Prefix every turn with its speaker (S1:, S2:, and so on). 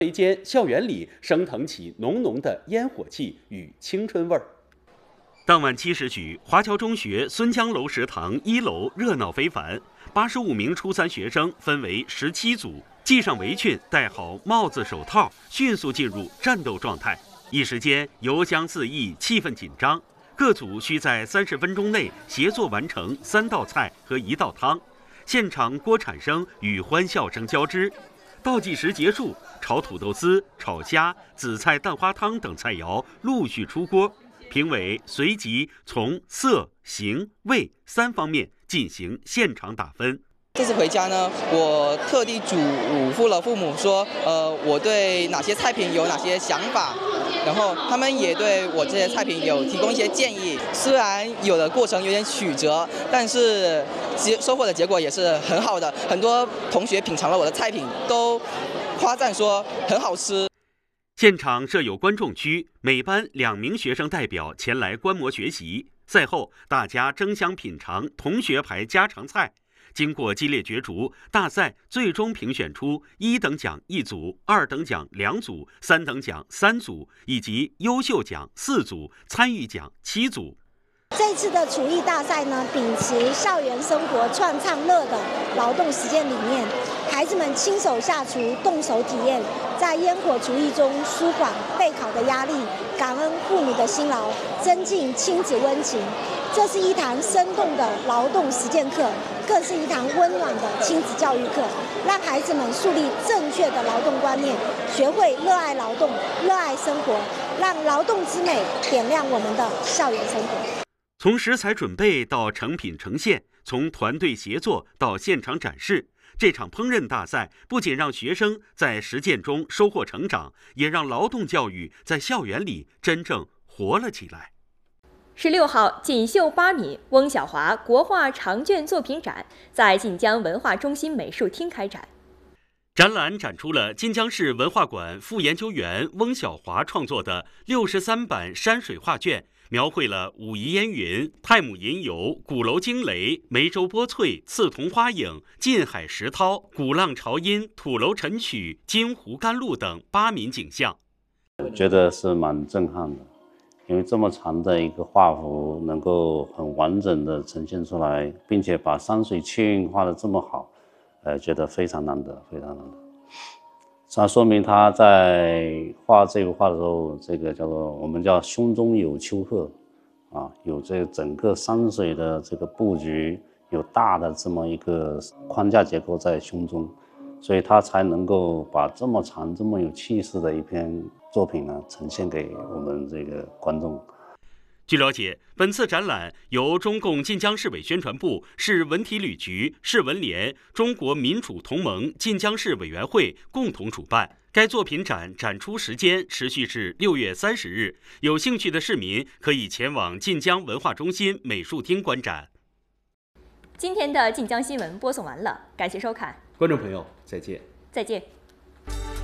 S1: 一间校园里升腾起浓浓的烟火气与青春味儿。当晚7时许，华侨中学孙江楼食堂1楼热闹非凡，85名初3学生分为17组，系上围裙，戴好帽子、手套，迅速进入战斗状态。一时间油香四溢，气氛紧张。各组需在30分钟内协作完成3道菜和1道汤，现场锅铲声与欢笑声交织。倒计时结束，炒土豆丝、炒虾、紫菜蛋花汤等菜肴陆续出锅。评委随即从色、形、味3方面进行现场打分。
S2: 这次回家呢，我特地嘱咐了父母说，我对哪些菜品有哪些想法，然后他们也对我这些菜品有提供一些建议。虽然有的过程有点曲折，但是收获的结果也是很好的。很多同学品尝了我的菜品，都夸赞说很好吃。
S1: 现场设有观众区，每班2名学生代表前来观摩学习。赛后，大家争相品尝同学牌家常菜。经过激烈角逐，大赛最终评选出1等奖1组、2等奖2组、3等奖3组，以及优秀奖4组、参与奖7组。
S3: 这次的厨艺大赛呢，秉持校园生活创唱乐的劳动实践理念，孩子们亲手下厨，动手体验，在烟火厨艺中舒缓备考的压力，感恩父母的辛劳，增进亲子温情。这是一堂生动的劳动实践课，更是一堂温暖的亲子教育课，让孩子们树立正确的劳动观念，学会热爱劳动、热爱生活，让劳动之美点亮我们的校园生活。
S1: 从食材准备到成品呈现，从团队协作到现场展示，这场烹饪大赛不仅让学生在实践中收获成长，也让劳动教育在校园里真正活了起来。
S4: 16号，锦绣8米翁晓华国画长卷作品展在晋江文化中心美术厅开展。
S1: 展览展出了晋江市文化馆副研究员翁晓华创作的63版山水画卷，描绘了武夷烟云、太姥吟游、鼓楼惊雷、梅州波翠、刺桐花影、近海石涛、鼓浪潮音、土楼晨曲、金湖甘露等8民景象。
S5: 我觉得是蛮震撼的，因为这么长的一个画幅能够很完整的呈现出来，并且把山水气韵画得这么好，觉得非常难得，非常难得。这说明他在画这幅画的时候，这个叫做我们叫胸中有丘壑啊，有这整个山水的这个布局，有大的这么一个框架结构在胸中，所以他才能够把这么长、这么有气势的一篇作品呢呈现给我们这个观众。
S1: 据了解，本次展览由中共晋江市委宣传部、市文体旅局、市文联、中国民主同盟晋江市委员会共同主办。该作品展展出时间持续至6月30日，有兴趣的市民可以前往晋江文化中心美术厅观展。
S4: 今天的晋江新闻播送完了，感谢收看，
S1: 观众朋友，再见。
S4: 再见。